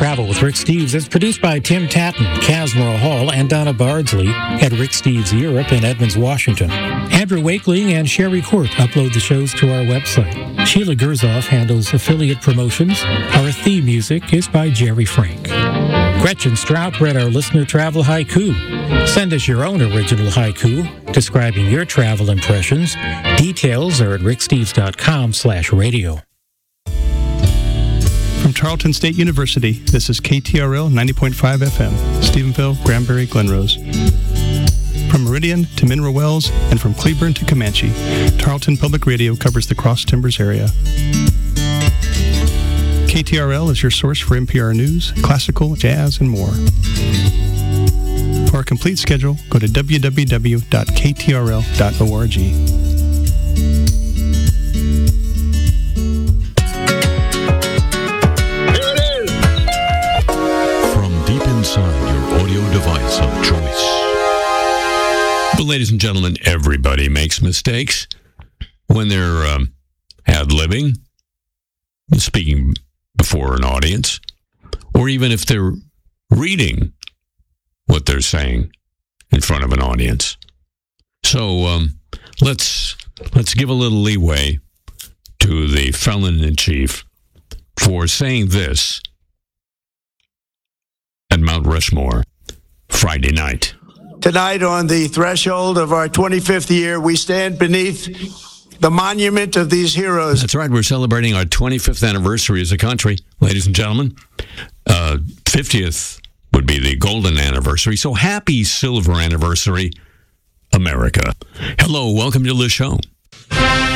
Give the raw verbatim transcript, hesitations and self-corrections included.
Travel with Rick Steves is produced by Tim Tatton, Casmara Hall, and Donna Bardsley at Rick Steves Europe in Edmonds, Washington. Andrew Wakeling and Sherry Court upload the shows to our website. Sheila Gerzoff handles affiliate promotions. Our theme music is by Jerry Frank. Gretchen Strout read our listener travel haiku. Send us your own original haiku describing your travel impressions. Details are at ricksteves.com slash radio. From Tarleton State University, this is K T R L ninety point five F M, Stephenville, Granbury, Glenrose. From Meridian to Mineral Wells and from Cleburne to Comanche, Tarleton Public Radio covers the Cross Timbers area. K T R L is your source for N P R news, classical, jazz, and more. For a complete schedule, go to w w w dot k t r l dot org. Inside your audio device of choice. But ladies and gentlemen, everybody makes mistakes when they're um, ad-libbing, speaking before an audience, or even if they're reading what they're saying in front of an audience. So um, let's let's give a little leeway to the felon-in-chief for saying this at Mount Rushmore Friday night. Tonight, on the threshold of our twenty-fifth year, we stand beneath the monument of these heroes. That's right. We're celebrating our twenty-fifth anniversary as a country, ladies and gentlemen. Uh, fiftieth would be the golden anniversary. So happy silver anniversary, America. Hello, welcome to the show.